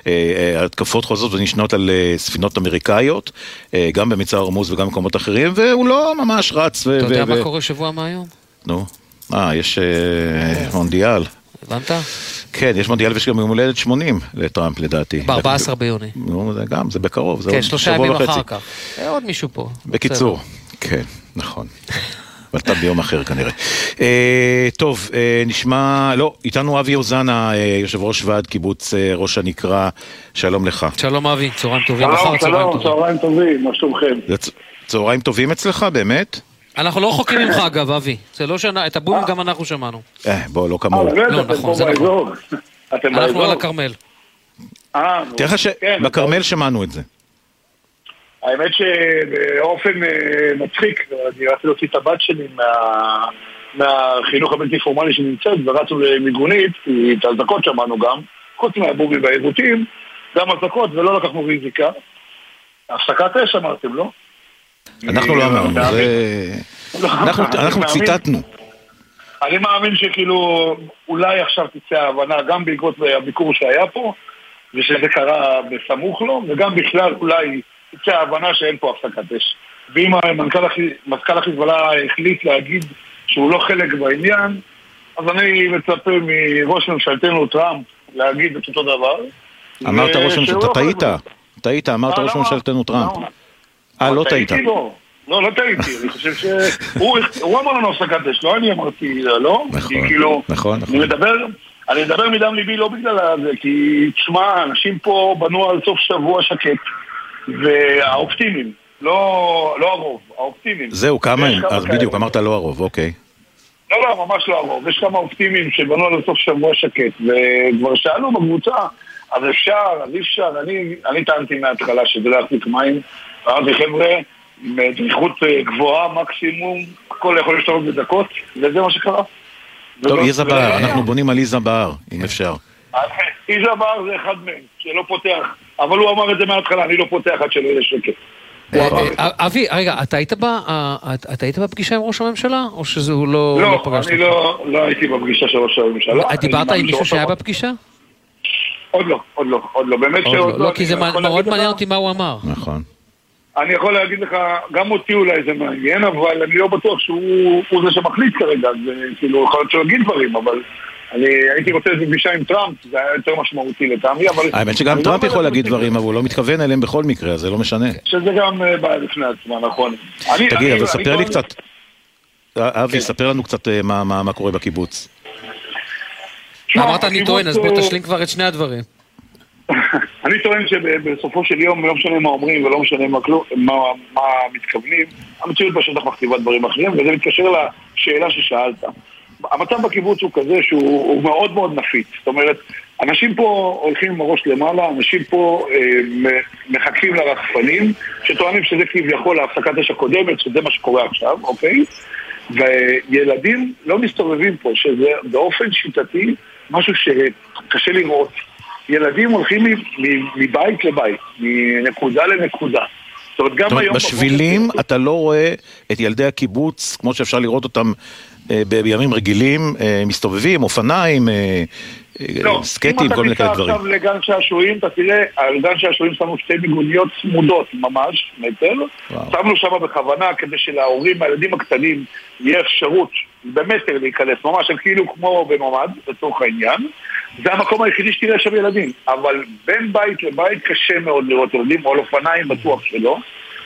התקפות חוזרות ונשנות על ספינות אמריקאיות, גם במצר הרמוז וגם במקומות אחרים, והוא לא ממש רץ. אתה יודע מה קורה שבוע מהיום? נו, יש מונדיאל. הבנת? כן, יש מונדיאל ויש גם יום הולדת 80 לטראמפ לדעתי. ב-14 ביוני. נו, זה גם, זה בקרוב. כן, 3 ימים אחר כך. עוד מישהו פה. בקיצור, כן, נכון. אבל אתה ביום אחר כנראה. טוב, נשמע, לא, איתנו אבי אוזנה, יושב ראש ועד קיבוץ ראש הנקרה, שלום לך. שלום אבי, צהריים טובים. שלום, צהריים טובים, מה שלומכם? צהריים טובים אצלך, באמת? אנחנו לא רחוקים ממך אגב, אבי. זה לא שנה, את הבום גם אנחנו שמענו. בוא, לא כמוהו. לא, נכון, זה נכון. אנחנו על הכרמל. תראה לך שבכרמל שמענו את זה. האמת שבאופן מצחיק, אני רציתי להוציא את הבת שלי מהחינוך הבלתי פורמלי שנמצאת, ורצנו למיגונית, כי את ההזדקות שמענו גם, חוץ מהבובים והעיוותים, גם הזדקות ולא לקחנו ריזיקה. הפסקת אש אמרתם, לא? אנחנו לא אמרנו, אנחנו ציטטנו. אני מאמין שכאילו אולי עכשיו תצא ההבנה גם בעקבות הביקור שהיה פה, ושזה קרה בסמוך לו, וגם בכלל אולי תצא ההבנה שאין פה הפסקת אש. ואם מזכ"ל החיזבאללה החליט להגיד שהוא לא חלק בעניין, אז אני מצפה מראש ממשלתנו טראמפ להגיד את אותו דבר. אמרת ראש ממשלתנו, טעית, אמרת ראש ממשלתנו טראמפ. לא טעית. לא טעיתי, אני חושב שהוא אמר לנו הפסקת אש, לא אני אמרתי, לא? נכון. אני מדבר מדם ליבי לא בגלל זה, כי תשמע, אנשים פה בנו על סוף שבוע שקט, והאופטימיים, לא הרוב, האופטימיים. זהו, כמה הם? אז בדיוק, אמרת לא הרוב, אוקיי. לא, ממש לא הרוב. יש כמה אופטימיים שבנו על סוף שבוע שקט, וכבר שאלו בקבוצה, אז אפשר, אז אי אפשר. אני טענתי מההתחלה שזה לא יחזיק מים, אמרתי חבר'ה, עם דריכות גבוהה, מקסימום, הכל יכול להשתנות בדקות, וזה מה שקרה. טוב, איזה בר, אנחנו בונים על איזה בר, אם אפשר. איזה בר זה אחד מהם, שלא פותח, אבל הוא אמר את זה מההתחלה, אני לא פותח עד שלא יהיה שקט. אבי, רגע, אתה היית בפגישה עם ראש הממשלה, או שזה הוא לא פגשת? לא, אני לא הייתי בפגישה של ראש הממשלה. דיברת עם מישהו שהיה בפגישה? עוד לא, באמת שעוד לא. לא, כי זה מאוד מעניין אותי מה הוא אמר. נכון. אני יכול להגיד לך, גם אותי אולי זה מעניין, אבל אני לא בטוח שהוא זה שמחליט כרגע, זה כאילו יכול להיות שהוא יגיד דברים, אבל אני הייתי רוצה איזה פגישה עם טראמפ, זה היה יותר משמעותי לטעמי, אבל... האמת שגם טראמפ יכול להגיד דברים, אבל הוא לא מתכוון אליהם בכל מקרה, זה לא משנה. שזה גם בעיה לפני עצמה, נכון. תגיד, אבל ספר לי קצת, אבי, ספר לנו קצת מה קורה בקיבוץ. אמרת אני טוען, אז בוא תשלים כבר את שני הדברים. אני טוען שבסופו של יום לא משנה מה אומרים ולא משנה מה מתכוונים, המציאות בשטח מכתיבה דברים אחרים, וזה מתקשר לשאלה ששאלת. המצב בקיבוץ הוא כזה שהוא מאוד מאוד נפיץ, זאת אומרת, אנשים פה הולכים עם הראש למעלה, אנשים פה מחכים לרחפנים, שטוענים שזה כביכול להפסקת אש הקודמת, שזה מה שקורה עכשיו, אוקיי? וילדים לא מסתובבים פה, שזה באופן שיטתי משהו שקשה לראות. ילדים הולכים מבית לבית, מנקודה לנקודה. זאת אומרת, גם היום... בשבילים אתה לא רואה את ילדי הקיבוץ, כמו שאפשר לראות אותם בימים רגילים, מסתובבים, אופניים, סקטים, כל מיני כאלה דברים. אם אתה תיסע עכשיו לגן שעשועים, אתה תראה, על גן שעשועים שמנו שתי מיגוניות צמודות ממש, מטר, שמנו שם בכוונה כדי שלהורים, הילדים הקטנים, יהיה אפשרות במטר להיכנס, ממש כאילו כמו בממד, לצורך העניין. זה המקום היחידי שתראה שם ילדים, אבל בין בית לבית קשה מאוד לראות ילדים, או על אופניים בטוח שלא,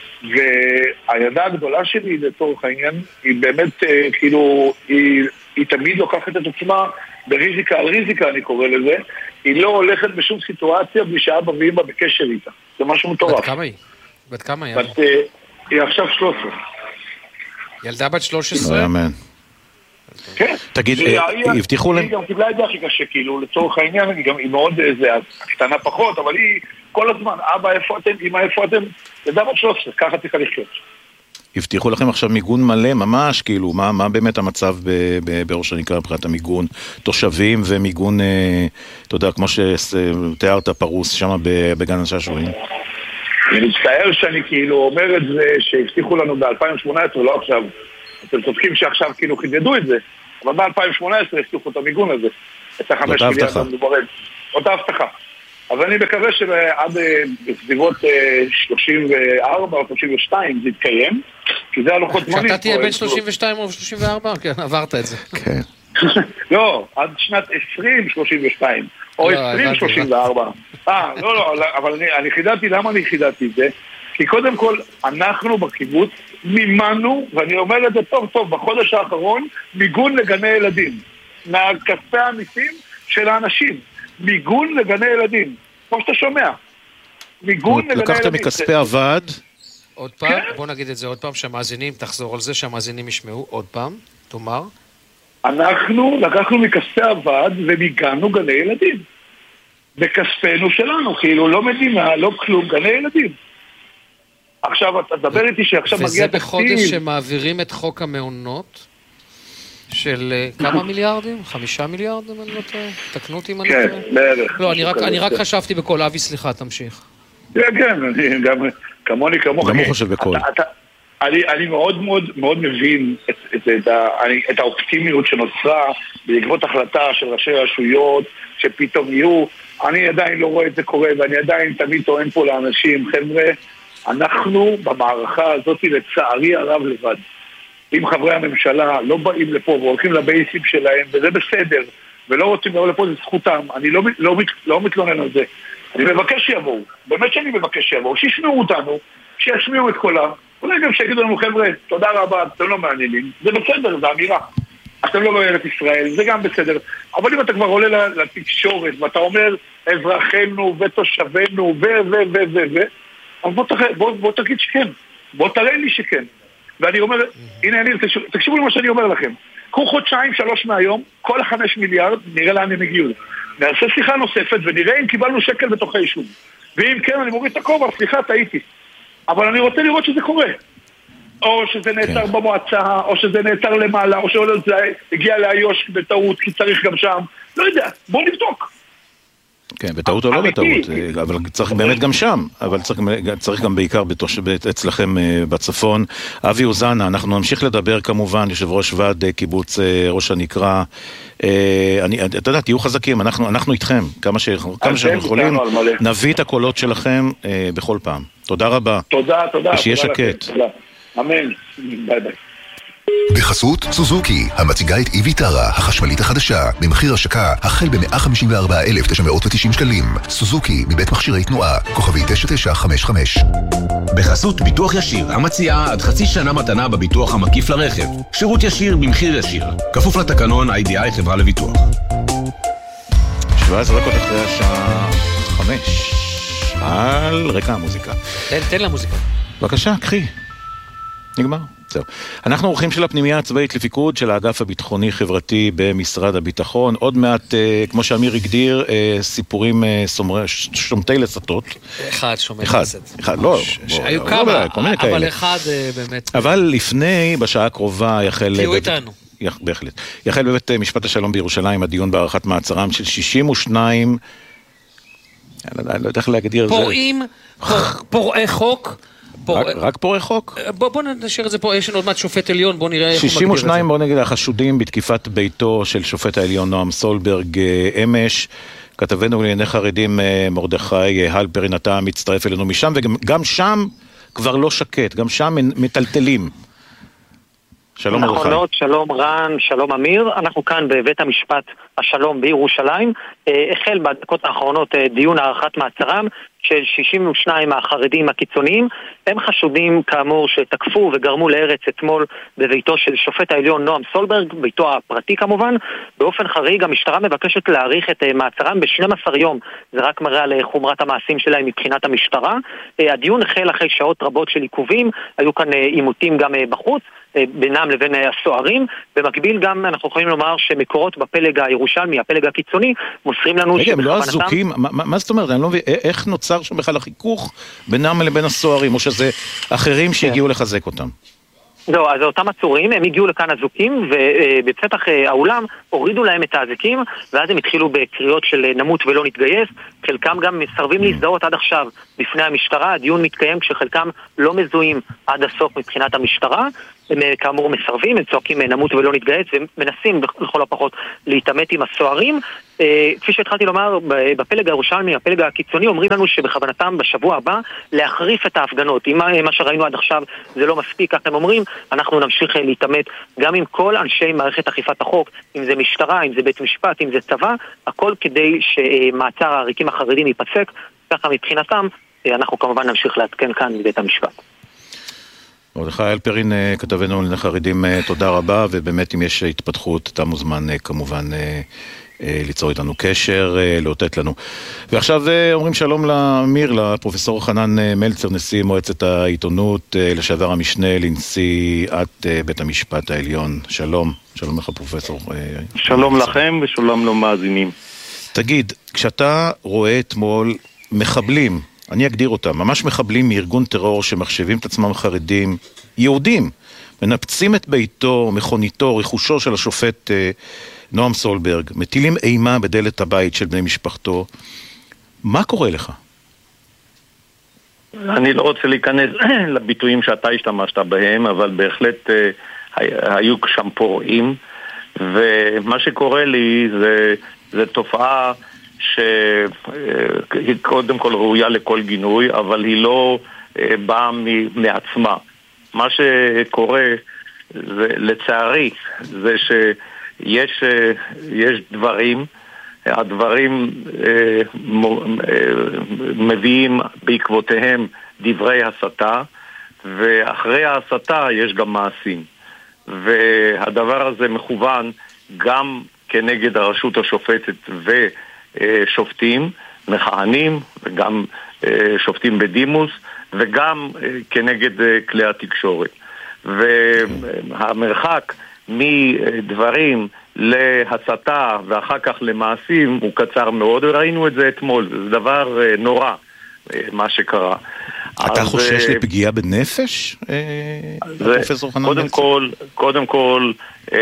והילדה הגדולה שלי לצורך העניין, היא באמת כאילו, היא תמיד לוקחת את עצמה בריזיקה על ריזיקה אני קורא לזה, היא לא הולכת בשום סיטואציה בלי שאבא ואמא בקשר איתה, זה משהו מטורף. בת כמה היא? בת כמה היא? היא עכשיו 13. ילדה בת 13? לא יאמן. כן. תגיד, הבטיחו להם... היא גם קיבלה את זה הכי קשה, כאילו, לצורך העניין, היא מאוד איזה, קטנה פחות, אבל היא כל הזמן, אבא איפה אתם, אמא איפה אתם, ילדה בת 13, ככה צריכה לחיות. הבטיחו לכם עכשיו מיגון מלא, ממש, כאילו, מה באמת המצב בראש הנקרא מבחינת המיגון, תושבים ומיגון, אתה יודע, כמו שתיארת פרוס שם בגן השעשועים? אני מצטער שאני כאילו אומר את זה, שהבטיחו לנו ב-2018, לא עכשיו, אתם צודקים שעכשיו כאילו חידדו את זה, אבל ב-2018 הבטיחו את המיגון הזה, את ה5 מיליארד המדוברים. אותה הבטחה. אבל אני מקווה שעד בסביבות 34 או 32 זה יתקיים, כי זה הלוחות זמנים. כשאתה תהיה בין 32 או 34? כן, עברת את זה. כן. לא, עד שנת 2032, או 2034. לא, אבל אני חידדתי, למה אני חידדתי את זה? כי קודם כל, אנחנו בקיבוץ מימנו, ואני אומר את זה טוב, בחודש האחרון, מיגון לגני ילדים. מהכספי המיסים של האנשים. מיגון לגני ילדים. כמו שאתה שומע. מיגון לגני ילדים. לקחת מכספי הוועד? עוד פעם, בוא נגיד את זה עוד פעם, שהמאזינים, תחזור על זה, שהמאזינים ישמעו עוד פעם, תאמר. אנחנו לקחנו מכספי הוועד ומיגנו גני ילדים. בכספנו שלנו, כאילו לא מדינה, לא כלום, גני ילדים. עכשיו, אתה דבר איתי שעכשיו מגיע תקציב. וזה בחודש שמעבירים את חוק המעונות של כמה מיליארדים? 5 מיליארדים, אני לא טועה? תקנו אותי אם אני טועה. כן, בערך. לא, אני רק חשבתי בכל, אבי, סליחה, תמשיך. כן, אני גם, כמוני כמוך. גם הוא חושב בכל. אני מאוד מאוד מאוד מבין את האופטימיות שנוצרה בעקבות החלטה של ראשי רשויות שפתאום יהיו. אני עדיין לא רואה את זה קורה, ואני עדיין תמיד טוען פה לאנשים, חבר'ה, אנחנו במערכה הזאת לצערי הרב לבד. אם חברי הממשלה לא באים לפה והולכים לבייסים שלהם, וזה בסדר, ולא רוצים לבוא לפה, זה זכותם. אני לא מתלונן על זה. אני מבקש שיבואו, באמת שאני מבקש שיבואו, שישמעו אותנו, שישמיעו את קולם. אולי גם שיגידו לנו, חבר'ה, תודה רבה, אתם לא מעניינים. זה בסדר, זה אמירה. אתם לא בארץ ישראל, זה גם בסדר. אבל אם אתה כבר עולה לתקשורת, ואתה אומר, אזרחינו ותושבינו אז בוא תגיד שכן. בוא תראה לי שכן. ואני אומר, הנה, תקשיבו למה שאני אומר לכם. קחו חודשיים, 3 מהיום, כל 5 מיליארד, נראה לאן הם הגיעו. נעשה שיחה נוספת ונראה אם קיבלנו שקל בתוך היישוב. ואם כן, אני מוריד את הכובע, סליחה, טעיתי. אבל אני רוצה לראות שזה קורה. או שזה נעצר במועצה, או שזה נעצר למעלה, או שזה הגיע לאיו"ש בטעות, כי צריך גם שם. לא יודע, בואו נבדוק. כן, בטעות או לא בטעות, אבל צריך באמת גם שם, אבל צריך גם בעיקר אצלכם בצפון. אבי אוזנה, אנחנו נמשיך לדבר כמובן, יושב ראש ועד קיבוץ ראש הנקרה. אתה יודע, תהיו חזקים, אנחנו איתכם, כמה שאנחנו יכולים, נביא את הקולות שלכם בכל פעם. תודה רבה. תודה. ושיהיה שקט. אמן. ביי ביי. בחסות סוזוקי, המציגה את ויטרה, החשמלית החדשה, במחיר השקה החל ב-154,990 שקלים. סוזוקי, מבית מכשירי תנועה, כוכבי 9955. בחסות ביטוח ישיר, המציעה עד חצי שנה מתנה בביטוח המקיף לרכב. שירות ישיר במחיר ישיר. כפוף לתקנון IDI חברה לביטוח. 17 דקות אחרי השעה 5. על רקע המוזיקה. תן לה מוזיקה. בבקשה, קחי. נגמר. זהו. אנחנו אורחים של הפנימייה הצבאית לפיקוד של האגף הביטחוני-חברתי במשרד הביטחון. עוד מעט, כמו שאמיר הגדיר, סיפורים שומטי לסתות. אחד שומטי לסת. אחד, לא. היו כמה, אבל אחד באמת. אבל לפני, בשעה הקרובה, יחל... תהיו איתנו. בהחלט. יחל בבית משפט השלום בירושלים הדיון בהארכת מעצרם של 62... אני לא יודע איך להגדיר את זה. פורעי חוק... רק פורעי חוק? בוא נשאר את זה פה, יש לנו עוד מעט שופט עליון, בוא נראה איך הוא מגדיר את זה. 62, בוא נגיד, החשודים בתקיפת ביתו של שופט העליון נועם סולברג אמש. כתבנו לענייני חרדים מרדכי הלפרין, אתה מצטרף אלינו משם, וגם שם כבר לא שקט, גם שם מטלטלים. שלום מרדכי. נכון מאוד, שלום רן, שלום אמיר. אנחנו כאן בבית המשפט השלום בירושלים. החל בדקות האחרונות דיון הארכת מעצרם של 62 החרדים הקיצוניים. הם חשודים כאמור שתקפו וגרמו לארץ אתמול בביתו של שופט העליון נועם סולברג, ביתו הפרטי כמובן. באופן חריג המשטרה מבקשת להאריך את מעצרם ב-12 יום. זה רק מראה על חומרת המעשים שלהם מבחינת המשטרה. הדיון החל אחרי שעות רבות של עיכובים, היו כאן עימותים גם בחוץ בינם לבין הסוהרים. במקביל גם אנחנו יכולים לומר שמקורות בפלג הירושלמי, הפלג הקיצוני, מוסרים לנו רגע, הם לא אזוקים, מה זאת אומרת? אני לא מבין, איך נוצר שם בכלל החיכוך בינם לבין הסוהרים, או שזה אחרים שהגיעו לחזק אותם? לא, אז אותם עצורים, הם הגיעו לכאן אזוקים, ובפתח האולם הורידו להם את האזיקים, ואז הם התחילו בקריאות של נמות ולא נתגייס. חלקם גם מסרבים להזדהות עד עכשיו בפני המשטרה. הדיון מתקיים כשחלקם לא מזוהים עד הסוף מבחינת המשטרה. הם כאמור מסרבים, הם צועקים נמות ולא נתגייס, ומנסים לכל הפחות להתעמת עם הסוהרים. כפי שהתחלתי לומר, בפלג הירושלמי, הפלג הקיצוני, אומרים לנו שבכוונתם בשבוע הבא להחריף את ההפגנות. אם מה שראינו עד עכשיו זה לא מספיק, כך הם אומרים, אנחנו נמשיך להתאמת גם עם כל אנשי מערכת אכיפת החוק, אם זה משטרה, אם זה בית משפט, אם זה צבא, הכל כדי שמעצר העריקים החרדים ייפסק. ככה מבחינתם, אנחנו כמובן נמשיך להתקן כאן מבית המשפט. מרדכי אלפרין, כתבנו לענייני חרדים, תודה רבה, ובאמת אם יש התפתחות, אתה מוזמן כמובן ליצור איתנו קשר, לאותת לנו. ועכשיו אומרים שלום לאמיר, לפרופסור חנן מלצר, נשיא מועצת העיתונות, לשעבר המשנה לנשיאת בית המשפט העליון. שלום, שלום לך פרופסור. שלום לכם ושלום למאזינים. תגיד, כשאתה רואה אתמול מחבלים, אני אגדיר אותם, ממש מחבלים מארגון טרור שמחשבים את עצמם חרדים, יהודים, מנפצים את ביתו, מכוניתו, רכושו של השופט נועם סולברג, מטילים אימה בדלת הבית של בני משפחתו, מה קורה לך? אני לא רוצה להיכנס לביטויים שאתה השתמשת בהם, אבל בהחלט היו שם פורעים, ומה שקורה לי זה תופעה שהיא קודם כל ראויה לכל גינוי, אבל היא לא באה מעצמה. מה שקורה, לצערי, זה שיש דברים, הדברים מביאים בעקבותיהם דברי הסתה, ואחרי ההסתה יש גם מעשים. והדבר הזה מכוון גם כנגד הרשות השופטת ושופטים מכהנים, וגם שופטים בדימוס, וגם כנגד כלי התקשורת. והמרחק מדברים להסתה ואחר כך למעשים הוא קצר מאוד, וראינו את זה אתמול. זה דבר נורא מה שקרה. אתה חושש לפגיעה בנפש, פרופסור חנן מלצר? קודם כל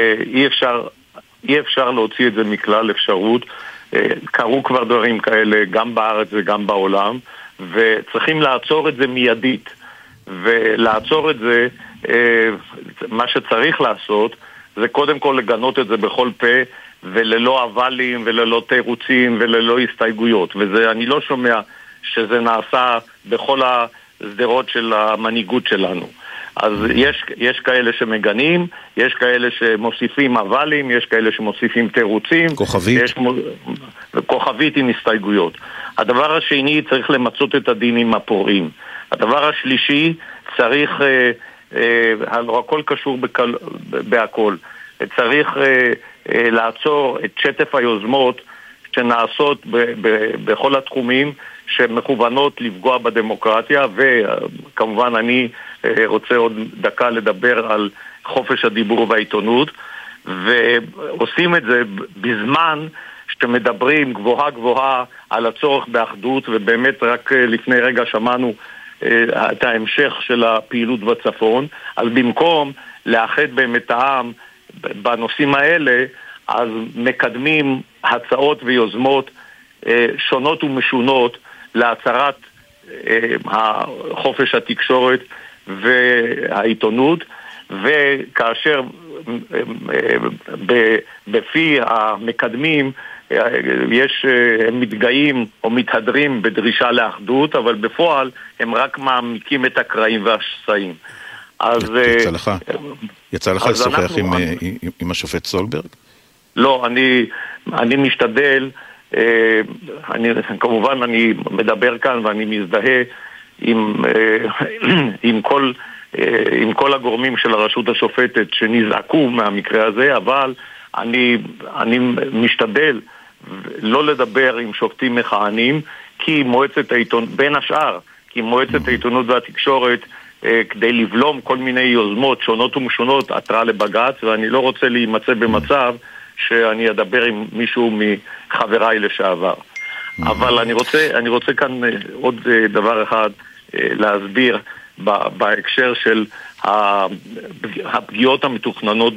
אי אפשר להוציא את זה מכלל אפשרות. קרו כבר דברים כאלה גם בארץ וגם בעולם, וצריכים לעצור את זה מיידית. ולעצור את זה, מה שצריך לעשות זה קודם כל לגנות את זה בכל פה, וללא אבלים וללא תירוצים וללא הסתייגויות. וזה אני לא שומע שזה נעשה בכל הסדרות של המנהיגות שלנו. אז יש כאלה שמגנים, יש כאלה שמוסיפים אבלים, יש כאלה שמוסיפים תירוצים, כוכבית. כוכבית עם הסתייגויות. הדבר השני, צריך למצות את הדין עם הפורעים. הדבר השלישי, צריך, הכל קשור בהכל, צריך לעצור את שטף היוזמות שנעשות בכל התחומים שמכוונות לפגוע בדמוקרטיה, וכמובן אני רוצה עוד דקה לדבר על חופש הדיבור והעיתונות, ועושים את זה בזמן שמדברים גבוהה גבוהה על הצורך באחדות, ובאמת רק לפני רגע שמענו את ההמשך של הפעילות בצפון. אז במקום לאחד באמת העם בנושאים האלה, אז מקדמים הצעות ויוזמות שונות ומשונות להצרת חופש התקשורת והעיתונות, וכאשר בפי המקדמים הם מתגאים או מתהדרים בדרישה לאחדות, אבל בפועל הם רק מעמיקים את הקרעים והשסעים. אז יצא לך לשוחח עם השופט סולברג? לא, אני משתדל, כמובן אני מדבר כאן ואני מזדהה עם כל הגורמים של הרשות השופטת שנזעקו מהמקרה הזה, אבל אני משתדל לא לדבר עם שופטים מכהנים, כי מועצת העיתונות, בין השאר, כי מועצת העיתונות והתקשורת, כדי לבלום כל מיני יוזמות שונות ומשונות, עתרה לבג"ץ, ואני לא רוצה להימצא במצב שאני אדבר עם מישהו מחבריי לשעבר. אבל אני רוצה כאן עוד דבר אחד להסביר בהקשר של הפגיעות המתוכננות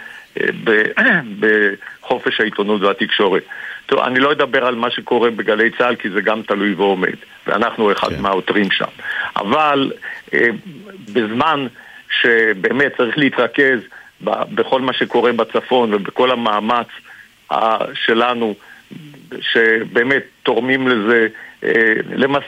בחופש העיתונות והתקשורת. טוב, אני לא אדבר על מה שקורה בגלי צה"ל, כי זה גם תלוי ועומד, ואנחנו אחד מהעותרים שם. אבל בזמן שבאמת צריך להתרכז בכל מה שקורה בצפון ובכל המאמץ שלנו שבאמת תורמים לזה, למס